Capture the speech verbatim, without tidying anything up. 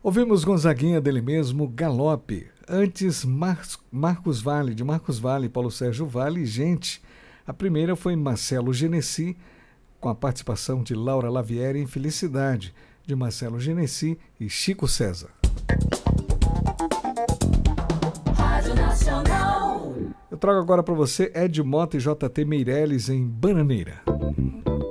Ouvimos Gonzaguinha dele mesmo, Galope. Antes, Mar- Marcos Valle, de Marcos Valle, Paulo Sérgio Valle e Gente. A primeira foi Marcelo Genesi, com a participação de Laura Lavieri em Felicidade, de Marcelo Genesi e Chico César. Rádio Nacional. Eu trago agora para você Ed Mota e J T Meirelles em Bananeira.